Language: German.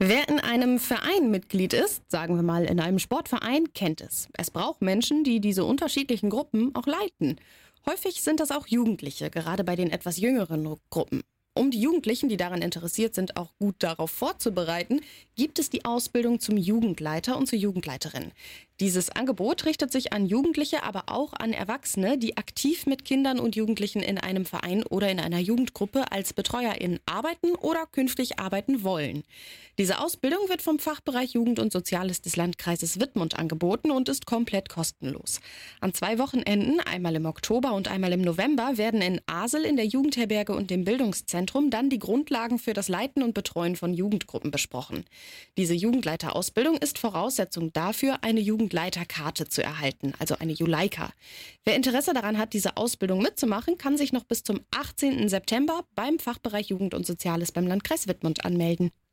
Wer in einem Verein Mitglied ist, sagen wir mal in einem Sportverein, kennt es. Es braucht Menschen, die diese unterschiedlichen Gruppen auch leiten. Häufig sind das auch Jugendliche, gerade bei den etwas jüngeren Gruppen. Um die Jugendlichen, die daran interessiert sind, auch gut darauf vorzubereiten, gibt es die Ausbildung zum Jugendleiter und zur Jugendleiterin. Dieses Angebot richtet sich an Jugendliche, aber auch an Erwachsene, die aktiv mit Kindern und Jugendlichen in einem Verein oder in einer Jugendgruppe als BetreuerInnen arbeiten oder künftig arbeiten wollen. Diese Ausbildung wird vom Fachbereich Jugend und Soziales des Landkreises Wittmund angeboten und ist komplett kostenlos. An 2 Wochenenden, einmal im Oktober und einmal im November, werden in Asel in der Jugendherberge und dem Bildungszentrum dann die Grundlagen für das Leiten und Betreuen von Jugendgruppen besprochen. Diese Jugendleiterausbildung ist Voraussetzung dafür, eine Jugendleiterkarte zu erhalten, also eine Juleika. Wer Interesse daran hat, diese Ausbildung mitzumachen, kann sich noch bis zum 18. September beim Fachbereich Jugend und Soziales beim Landkreis Wittmund anmelden.